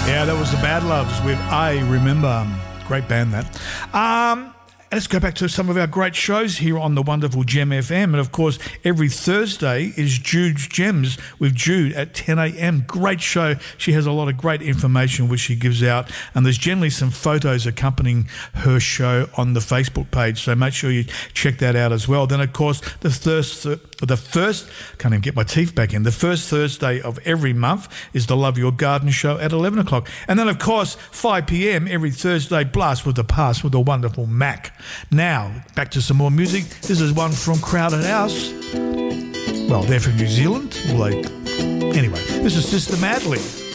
Yeah, that was the Bad Loves with I Remember. Great band, that. Let's go back to some of our great shows here on the wonderful Gem FM. And, of course, every Thursday is Jude's Gems with Jude at 10 a.m. Great show. She has a lot of great information which she gives out. And there's generally some photos accompanying her show on the Facebook page. So make sure you check that out as well. Then, of course, the first, can't even get my teeth back in, the first Thursday of every month is the Love Your Garden show at 11 o'clock. And then, of course, 5 p.m. every Thursday, Blast with the Past with the wonderful Mac. Now, back to some more music. This is one from Crowded House. Well, they're from New Zealand. Anyway, this is Sister Madly.